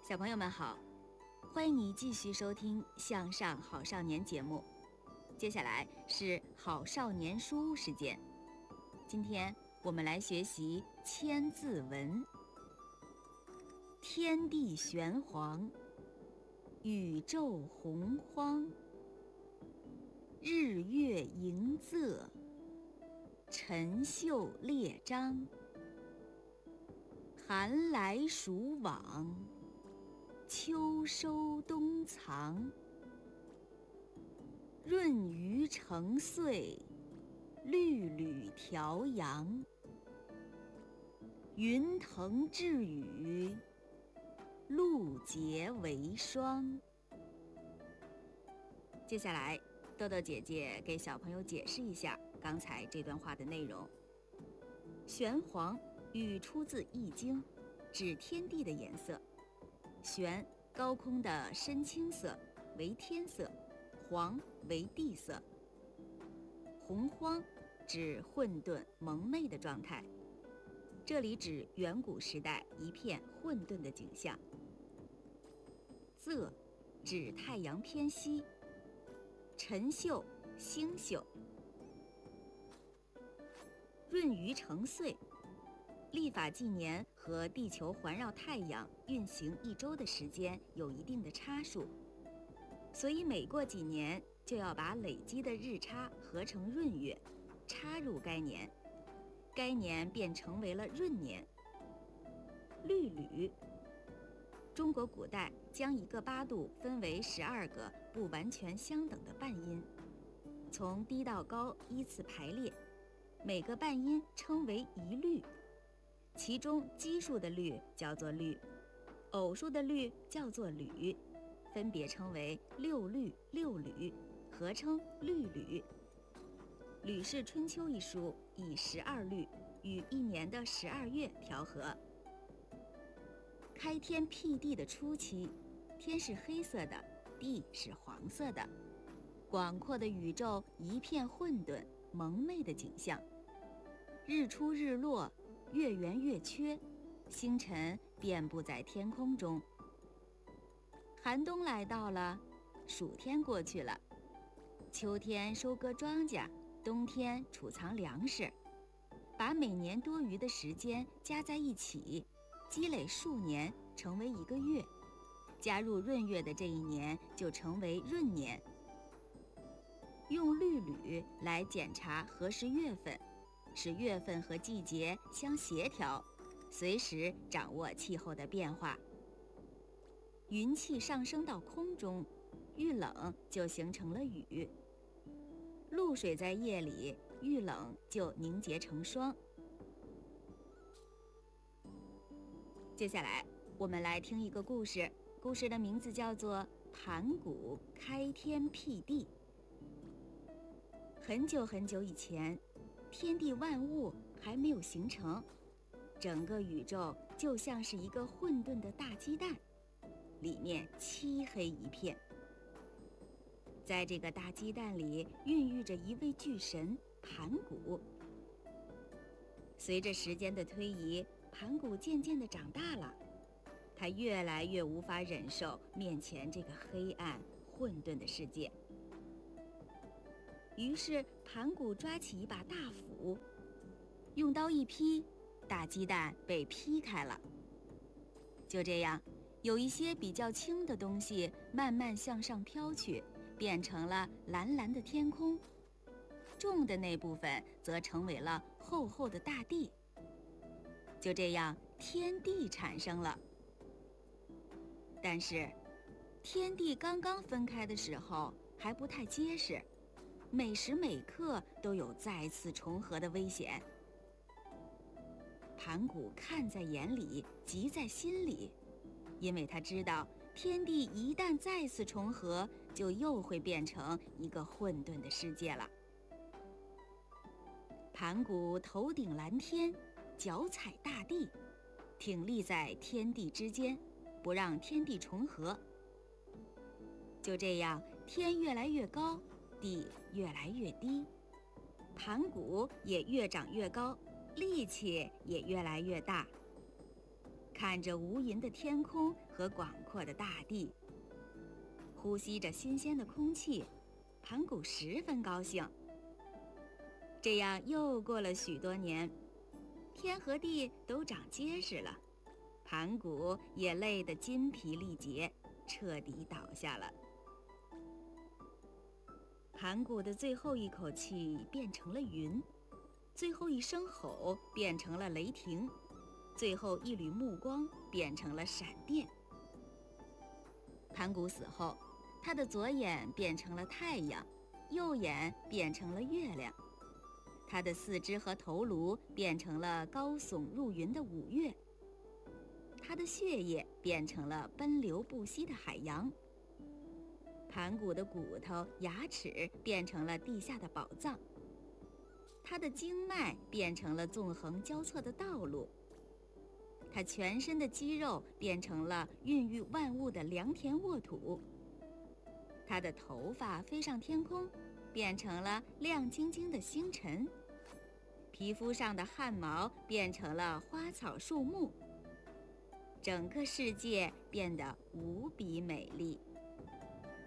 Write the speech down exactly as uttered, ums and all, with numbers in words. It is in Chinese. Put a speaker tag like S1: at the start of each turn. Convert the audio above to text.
S1: 小朋友们好，欢迎你继续收听向上好少年节目。接下来是好少年书屋时间，今天我们来学习千字文。天地玄黄，宇宙洪荒，日月盈仄，辰宿列张，寒来暑往，秋收冬藏，润余成岁，律吕调阳，云腾致雨，露结为霜。接下来豆豆姐姐给小朋友解释一下刚才这段话的内容。玄黄语出自《易经》，指天地的颜色。玄，高空的深青色，为天色；黄为地色。洪荒指混沌蒙昧的状态，这里指远古时代一片混沌的景象。仄指太阳偏西。辰宿，星宿。闰余成岁，历法纪年和地球环绕太阳运行一周的时间有一定的差数，所以每过几年就要把累积的日差合成闰月，插入该年，该年便成为了闰年。律吕，中国古代将一个八度分为十二个不完全相等的半音，从低到高依次排列，每个半音称为一律，其中奇数的律叫做律，偶数的律叫做吕，分别称为六律、六吕，合称律吕。《吕氏春秋》一书以十二律与一年的十二月调和。开天辟地的初期，天是黑色的，地是黄色的，广阔的宇宙一片混沌蒙昧的景象，日出日落，月圆月缺，星辰遍布在天空中。寒冬来到了，暑天过去了，秋天收割庄稼，冬天储藏粮食，把每年多余的时间加在一起，积累数年成为一个月，加入闰月的这一年就成为闰年。用律吕来检查何时月份，使月份和季节相协调，随时掌握气候的变化。云气上升到空中，遇冷就形成了雨。露水在夜里遇冷就凝结成霜。接下来我们来听一个故事，故事的名字叫做盘古开天辟地。很久很久以前，天地万物还没有形成，整个宇宙就像是一个混沌的大鸡蛋，里面漆黑一片。在这个大鸡蛋里孕育着一位巨神盘古。随着时间的推移，盘古渐渐地长大了，他越来越无法忍受面前这个黑暗混沌的世界。于是盘古抓起一把大斧，用刀一劈，大鸡蛋被劈开了。就这样，有一些比较轻的东西慢慢向上飘去，变成了蓝蓝的天空，重的那部分则成为了厚厚的大地。就这样，天地产生了。但是天地刚刚分开的时候还不太结实，每时每刻都有再次重合的危险。盘古看在眼里，急在心里，因为他知道天地一旦再次重合，就又会变成一个混沌的世界了。盘古头顶蓝天，脚踩大地，挺立在天地之间，不让天地重合。就这样，天越来越高，地越来越低，盘古也越长越高，力气也越来越大。 看着无垠的天空和广阔的大地，呼吸着新鲜的空气，盘古十分高兴。这样又过了许多年，天和地都长结实了，盘古也累得筋疲力竭，彻底倒下了。盘古的最后一口气变成了云，最后一声吼变成了雷霆，最后一缕目光变成了闪电。盘古死后，他的左眼变成了太阳，右眼变成了月亮，他的四肢和头颅变成了高耸入云的五岳，他的血液变成了奔流不息的海洋，盘古的骨头、牙齿变成了地下的宝藏，他的经脉变成了纵横交错的道路，他全身的肌肉变成了孕育万物的良田沃土，他的头发飞上天空，变成了亮晶晶的星辰，皮肤上的汗毛变成了花草树木，整个世界变得无比美丽。